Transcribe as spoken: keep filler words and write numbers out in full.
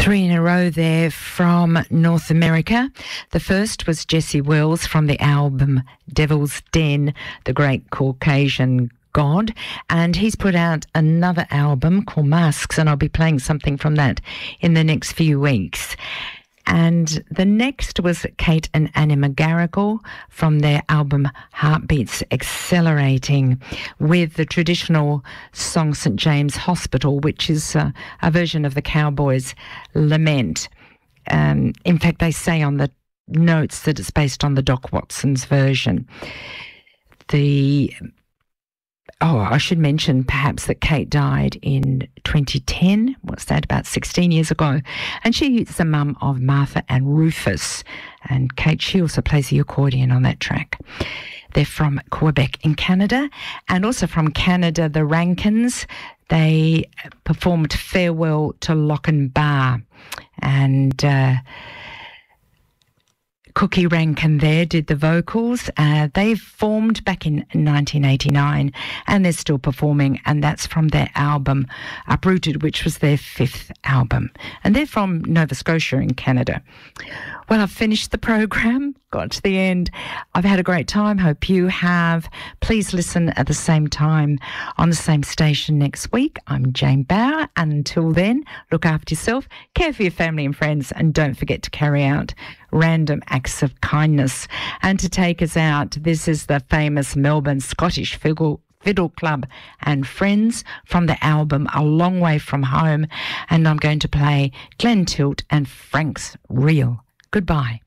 Three in a row there from North America. The first was Jesse Wells from the album Devil's Den, The Great Caucasian God, and he's put out another album called Masks, and I'll be playing something from that in the next few weeks. And the next was Kate and Annie McGarrigle from their album Heartbeats Accelerating, with the traditional song Saint James Hospital, which is uh, a version of the Cowboys' Lament. Um, in fact, they say on the notes that it's based on the Doc Watson's version. The Oh, I should mention perhaps that Kate died in twenty ten. What's that, about sixteen years ago? And she's the mum of Martha and Rufus. And Kate, she also plays the accordion on that track. They're from Quebec in Canada. And also from Canada, the Rankins. They performed Farewell to Lochinvar. And uh, Cookie Rankin there did the vocals. Uh, they formed back in nineteen eighty-nine and they're still performing, and that's from their album Uprooted, which was their fifth album. And they're from Nova Scotia in Canada. Well, I've finished the program, got to the end. I've had a great time. Hope you have. Please listen at the same time on the same station next week. I'm Jane Bauer, and until then, look after yourself, care for your family and friends, and don't forget to carry out random acts of kindness. And to take us out, this is the famous Melbourne Scottish Fiddle Fiddle Club and Friends from the album A Long Way From Home. And I'm going to play Glenn Tilt and Frank's Reel. Goodbye.